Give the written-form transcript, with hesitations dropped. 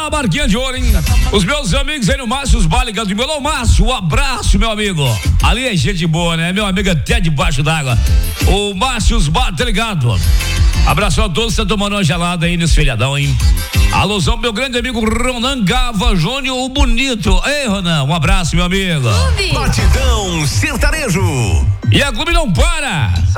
a marquinha de ouro, hein? Os meus amigos aí no Márcio, os Baligas do Melão. Márcio, um abraço, meu amigo. Ali é gente boa, né? Meu amigo até debaixo d'água. O Márcio, os Bar, tá ligado? Abração a todos, tá tomando uma gelada aí nesse feriadão, hein? Alusão, meu grande amigo Ronan Gava Júnior, o bonito. Ei, Ronan, um abraço, meu amigo. Batidão sertanejo. E a Clube não para.